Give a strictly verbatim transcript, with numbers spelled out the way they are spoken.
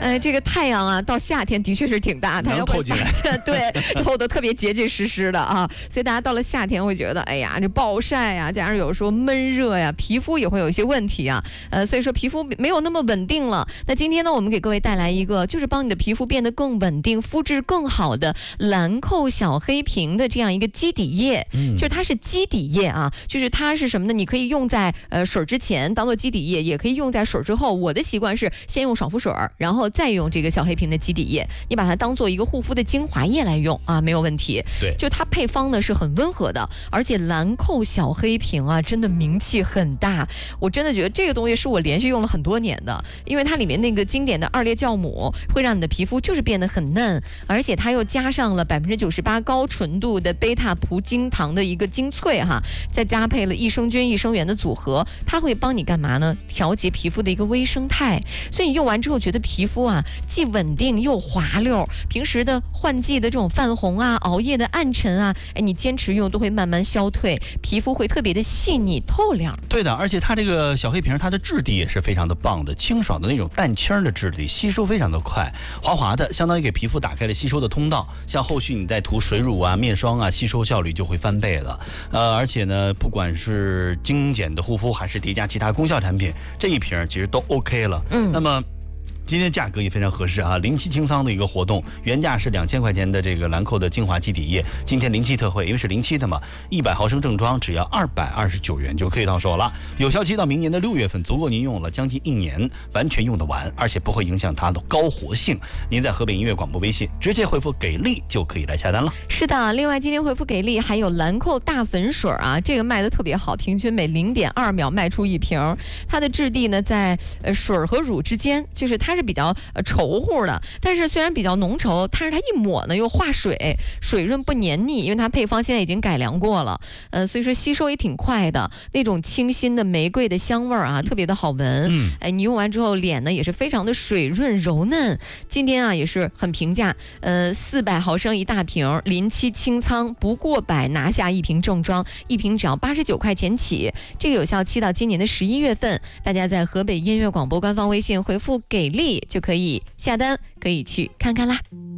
呃，这个太阳啊，到夏天的确是挺大，大家会发现，对，透得特别结结实实的啊。所以大家到了夏天会觉得，哎呀，这暴晒呀、啊，加上有时候闷热呀、啊，皮肤也会有一些问题啊。呃，所以说皮肤没有那么稳定了。那今天呢，我们给各位带来一个，就是帮你的皮肤变得更稳定、肤质更好的兰蔻小黑瓶的这样一个基底液。嗯，就是它是基底液啊，就是它是什么呢？你可以用在呃水之前当做基底液，也可以用在水之后。我的习惯是先用爽肤水，然后再用这个小黑瓶的基底液，你把它当做一个护肤的精华液来用啊，没有问题。 对， 就它配方呢是很温和的，而且兰蔻小黑瓶啊，真的名气很大。我真的觉得这个东西是我连续用了很多年的，因为它里面那个经典的二裂酵母会让你的皮肤就是变得很嫩，而且它又加上了百分之九十八高纯度的贝塔葡京糖的一个精粹哈，再搭配了益生菌、益生元的组合，它会帮你干嘛呢？调节皮肤的一个微生态，所以你用完之后觉得皮肤啊既稳定又滑溜，平时的换季的这种泛红啊、熬夜的暗沉啊，哎，你坚持用都会慢慢消退，皮肤会特别的细腻透亮。 对的，而且它这个小黑瓶，它的质地也是非常的棒的，清爽的那种蛋清的质地，吸收非常的快，滑滑的，相当于给皮肤打开了吸收的通道。像后续你再涂水乳啊、面霜啊，吸收效率就会翻倍了。呃，而且呢，不管是精简的护肤，还是叠加其他功效产品，这一瓶其实都 OK 了。嗯，那么今天价格也非常合适啊，零七清仓的一个活动，原价是两千块钱的这个兰蔻的精华基底液，今天零七特惠，因为是零七的嘛，一百毫升正装只要二百二十九元就可以到手了，有效期到明年的六月份，足够您用了将近一年，完全用得完，而且不会影响它的高活性。您在河北音乐广播微信直接回复给力就可以来下单了。 是的，另外今天回复给力还有兰蔻大粉水啊，这个卖的特别好，平均每零点二秒卖出一瓶，它的质地呢在呃水和乳之间，就是它。它是比较呃稠乎的，但是虽然比较浓稠，但是它一抹呢又化水，水润不黏腻，因为它配方现在已经改良过了，呃，所以说吸收也挺快的，那种清新的玫瑰的香味儿啊，特别的好闻。嗯，哎，你用完之后脸呢也是非常的水润柔嫩。今天啊也是很平价，呃，四百毫升一大瓶，临期清仓不过百拿下一瓶正装，一瓶只要八十九块钱起，这个有效期到今年的十一月份。大家在河北音乐广播官方微信回复给力就可以下单，可以去看看啦。